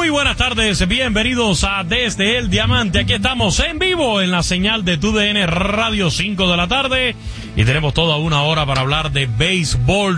Muy buenas tardes, bienvenidos a Desde el Diamante. Aquí estamos en vivo en la señal de TUDN Radio, 5 de la tarde, y tenemos toda una hora para hablar de béisbol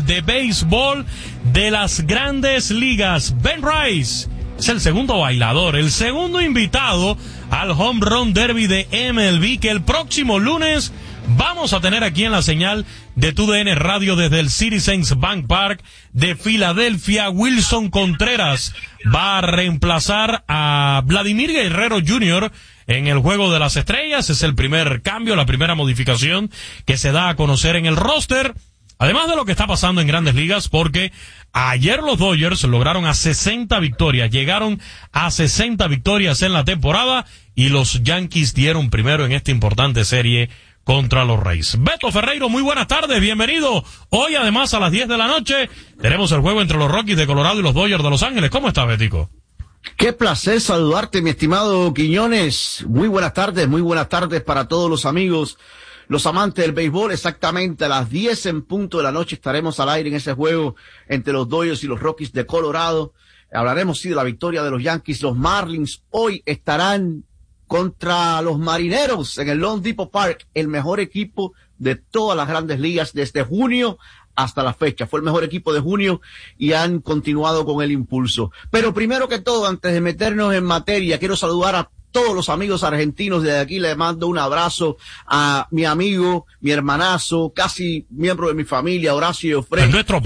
de las grandes ligas. Ben Rice es el segundo bailador, el segundo invitado al Home Run Derby de MLB, que el próximo lunes vamos a tener aquí en la señal de TUDN Radio desde el Citizens Bank Park de Filadelfia. Wilson Contreras va a reemplazar a Vladimir Guerrero Jr. en el Juego de las Estrellas. Es el primer cambio, la primera modificación que se da a conocer en el roster. Además de lo que está pasando en Grandes Ligas, porque ayer los Dodgers lograron a 60 victorias, llegaron a 60 victorias en la temporada, y los Yankees dieron primero en esta importante serie contra los Rays. Beto Ferreiro, muy buenas tardes, bienvenido. Hoy, además, a las 10 de la noche, tenemos el juego entre los Rockies de Colorado y los Dodgers de Los Ángeles. ¿Cómo estás, Betico? Qué placer saludarte, mi estimado Quiñones. Muy buenas tardes para todos los amigos, los amantes del béisbol. Exactamente a las 10 en punto de la noche estaremos al aire en ese juego entre los Dodgers y los Rockies de Colorado. Hablaremos, sí, de la victoria de los Yankees. Los Marlins hoy estarán contra los Marineros en el Lone Depot Park, el mejor equipo de todas las grandes ligas desde junio hasta la fecha. Fue el mejor equipo de junio y han continuado con el impulso. Pero primero que todo, antes de meternos en materia, quiero saludar a todos los amigos argentinos. Desde aquí le mando un abrazo a mi amigo, mi hermanazo, casi miembro de mi familia, Horacio Frey. Es nuestro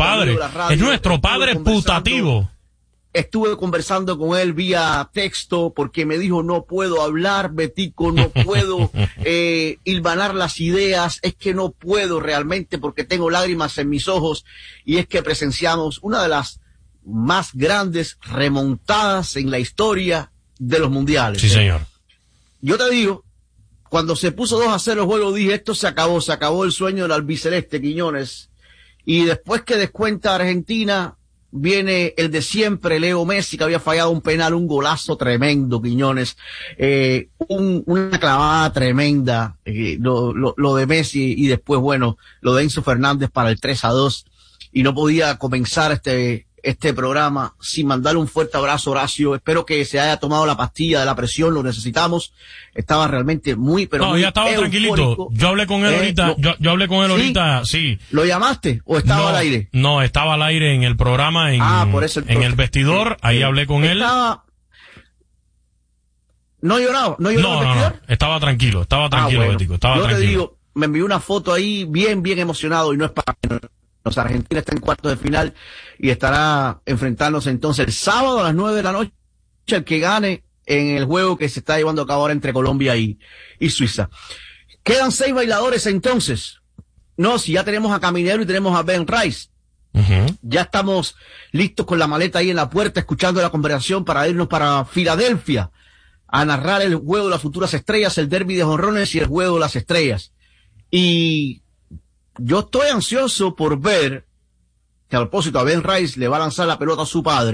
padre putativo. Estuve conversando con él vía texto porque me dijo, no puedo hablar, Betico, no puedo hilvanar las ideas, es que no puedo realmente porque tengo lágrimas en mis ojos, y es que presenciamos una de las más grandes remontadas en la historia de los mundiales. Sí, señor. Yo te digo, cuando se puso 2-0 el juego, dije, esto se acabó el sueño del albiceleste, Quiñones. Y después que descuenta Argentina, viene el de siempre, Leo Messi, que había fallado un penal, un golazo tremendo, Quiñones, una clavada tremenda, lo de Messi, y después, bueno, lo de Enzo Fernández para el 3-2, y no podía comenzar este programa sin mandarle un fuerte abrazo, Horacio. Espero que se haya tomado la pastilla de la presión, lo necesitamos. Estaba realmente muy ya estaba eufórico. Tranquilito. Yo hablé con él ahorita, yo hablé con él ahorita, sí. ¿Lo llamaste o estaba al aire? No, estaba al aire en el programa, por eso, en el vestidor, ahí hablé con él. ¿No lloraba? ¿No lloraba? No, estaba tranquilo, bueno. Betico, estaba yo tranquilo. Te digo, me envió una foto ahí bien emocionado, y no es para los Argentina está en cuartos de final y estará enfrentándose entonces el sábado a las 9 de la noche el que gane en el juego que se está llevando a cabo ahora entre Colombia y Suiza. Quedan 6 bailadores entonces. No, si ya tenemos a Caminero y tenemos a Ben Rice. Uh-huh. Ya estamos listos con la maleta ahí en la puerta, escuchando la conversación para irnos para Filadelfia a narrar el juego de las futuras estrellas, el derbi de jonrones y el juego de las estrellas. Y yo estoy ansioso por ver que, a propósito, a Ben Rice le va a lanzar la pelota a su padre.